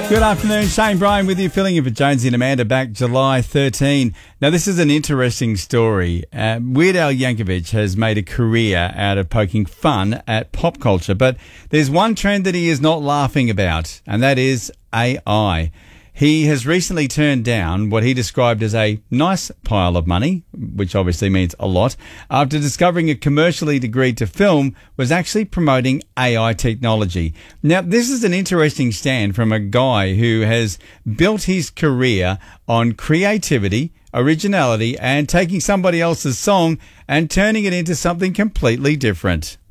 Good afternoon, Shane Bryan with you, filling in for Jonesy and Amanda back July 13. Now, this is an interesting story. Weird Al Yankovic has made a career out of poking fun at pop culture, but there's one trend that he is not laughing about, and that is AI. He has recently turned down what he described as a nice pile of money, which obviously means a lot, after discovering a commercial he'd agreed to film was actually promoting AI technology. Now, this is an interesting stand from a guy who has built his career on creativity, originality, and taking somebody else's song and turning it into something completely different.